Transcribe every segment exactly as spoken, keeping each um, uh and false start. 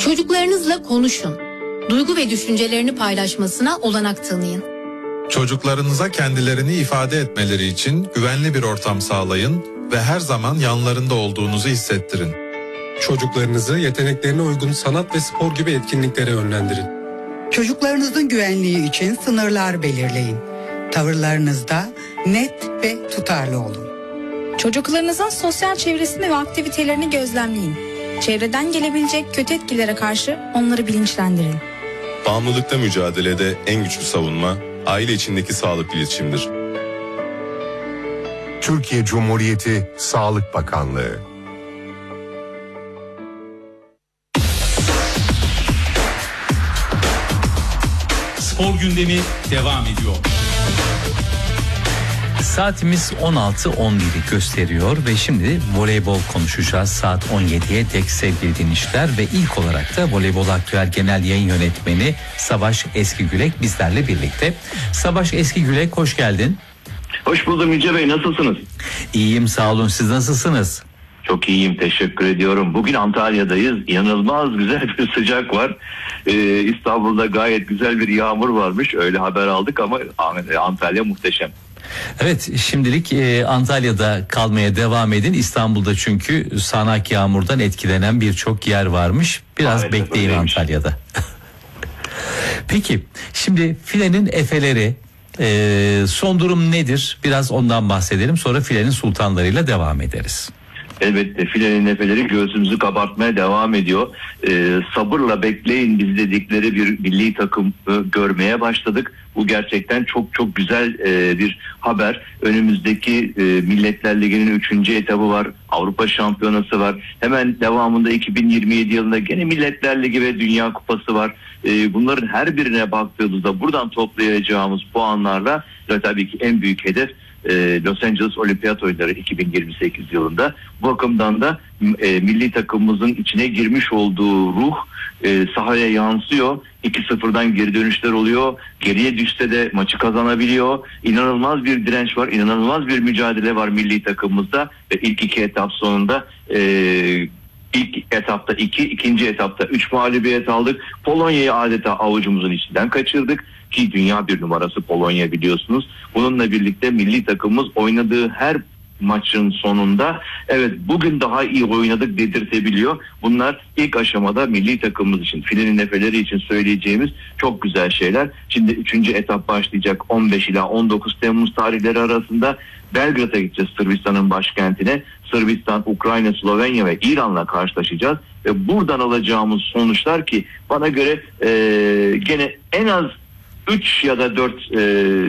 Çocuklarınızla konuşun. Duygu ve düşüncelerini paylaşmasına olanak tanıyın. Çocuklarınıza kendilerini ifade etmeleri için güvenli bir ortam sağlayın ve her zaman yanlarında olduğunuzu hissettirin. Çocuklarınızı yeteneklerine uygun sanat ve spor gibi etkinliklere yönlendirin. Çocuklarınızın güvenliği için sınırlar belirleyin. Tavırlarınızda net ve tutarlı olun. Çocuklarınızın sosyal çevresini ve aktivitelerini gözlemleyin. Çevreden gelebilecek kötü etkilere karşı onları bilinçlendirin. Bağımlılıkta mücadelede en güçlü savunma, aile içindeki sağlıklı iletişimdir. Türkiye Cumhuriyeti Sağlık Bakanlığı. Spor gündemi devam ediyor. Saatimiz on altı on biri gösteriyor ve şimdi voleybol konuşacağız saat on yediye dek sevgili dinleyiciler ve ilk olarak da Voleybol Aktüel Genel Yayın Yönetmeni Savaş Eskigülek bizlerle birlikte. Savaş Eskigülek, hoş geldin. Hoş buldum Yüce Bey, nasılsınız? İyiyim, sağ olun, siz nasılsınız? Çok iyiyim, teşekkür ediyorum. Bugün Antalya'dayız. İnanılmaz güzel bir sıcak var. Ee, İstanbul'da gayet güzel bir yağmur varmış. Öyle haber aldık ama Antalya muhteşem. Evet, şimdilik e, Antalya'da kalmaya devam edin. İstanbul'da çünkü sağanak yağmurdan etkilenen birçok yer varmış. Biraz evet, bekleyin öyleymiş. Antalya'da. Peki, şimdi filenin efeleri, e, son durum nedir? Biraz ondan bahsedelim. Sonra filenin sultanlarıyla devam ederiz. Elbette filenin efeleri göğsümüzü kabartmaya devam ediyor. Ee, sabırla bekleyin biz dedikleri bir milli takım e, görmeye başladık. Bu gerçekten çok çok güzel e, bir haber. Önümüzdeki e, Milletler Ligi'nin üçüncü etabı var. Avrupa Şampiyonası var. Hemen devamında iki bin yirmi yedi yılında gene Milletler Ligi ve Dünya Kupası var. E, bunların her birine baktığımızda buradan toplayacağımız puanlarla ve tabii ki en büyük hedef Los Angeles Olimpiyat Oyunları iki bin yirmi sekiz yılında. Bu bakımdan da e, milli takımımızın içine girmiş olduğu ruh e, sahaya yansıyor. iki sıfırdan geri dönüşler oluyor. Geriye düşse de maçı kazanabiliyor. İnanılmaz bir direnç var. İnanılmaz bir mücadele var milli takımımızda. Ve ilk iki etap sonunda e, ilk etapta iki, ikinci etapta üç mağlubiyet aldık. Polonya'yı adeta avucumuzun içinden kaçırdık. Ki dünya bir numarası Polonya biliyorsunuz. Bununla birlikte milli takımımız oynadığı her maçın sonunda evet bugün daha iyi oynadık dedirtebiliyor. Bunlar ilk aşamada milli takımımız için, filenin efeleri için söyleyeceğimiz çok güzel şeyler. Şimdi üçüncü etap başlayacak on beş ila on dokuz Temmuz tarihleri arasında. Belgrad'a gideceğiz, Sırbistan'ın başkentine. Sırbistan, Ukrayna, Slovenya ve İran'la karşılaşacağız. Ve buradan alacağımız sonuçlar ki bana göre ee, gene en az üç ya da dört e,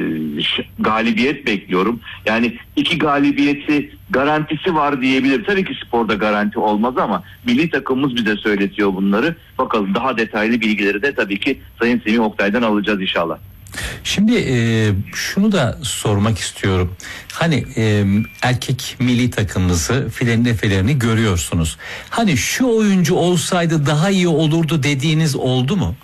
galibiyet bekliyorum. Yani iki galibiyeti garantisi var diyebilirim. Tabii ki sporda garanti olmaz ama milli takımımız bize söyletiyor bunları. Bakalım daha detaylı bilgileri de tabii ki Sayın Semih Oktay'dan alacağız inşallah. Şimdi e, şunu da sormak istiyorum. Hani e, erkek milli takımımızı filenin efelerini görüyorsunuz. Hani şu oyuncu olsaydı daha iyi olurdu dediğiniz oldu mu?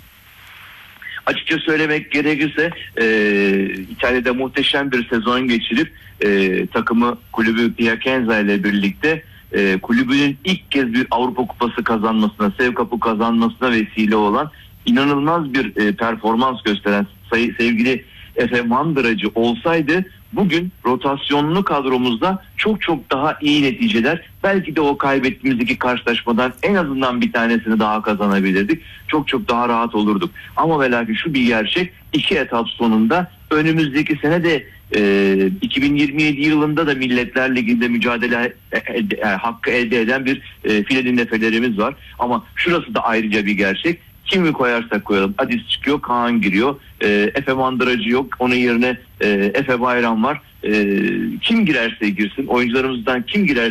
Açıkça söylemek gerekirse e, İtalya'da muhteşem bir sezon geçirip e, takımı kulübü Piacenza ile birlikte e, kulübünün ilk kez bir Avrupa Kupası kazanmasına, Sev Kapı kazanmasına vesile olan inanılmaz bir e, performans gösteren say- sevgili Efe Mandıracı olsaydı bugün rotasyonlu kadromuzda çok çok daha iyi neticeler, belki de o kaybettiğimiz iki karşılaşmadan en azından bir tanesini daha kazanabilirdik. Çok çok daha rahat olurduk. Ama ve lakin şu bir gerçek, iki etap sonunda önümüzdeki sene de e, iki bin yirmi yedi yılında da Milletler Ligi'nde mücadele e, e, hakkı elde eden bir e, filenin efelerimiz var. Ama şurası da ayrıca bir gerçek. Kimi koyarsak koyalım. Adis çıkıyor, Kaan giriyor. E, Efe Mandıracı yok. Onun yerine e, Efe Bayram var. E, kim girerse girsin, oyuncularımızdan kim girerse